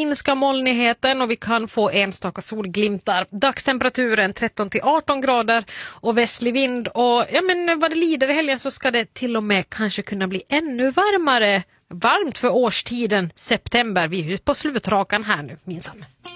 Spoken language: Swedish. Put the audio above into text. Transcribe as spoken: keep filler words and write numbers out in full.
minska molnigheten och vi kan få enstaka solglimtar. Dagstemperaturen tretton till arton grader och västlig vind. Och ja, men vad det lider i helgen så ska det till och med kanske kunna bli ännu varmare. Varmt för årstiden september. Vi är ju på slutrakan här nu, minsann.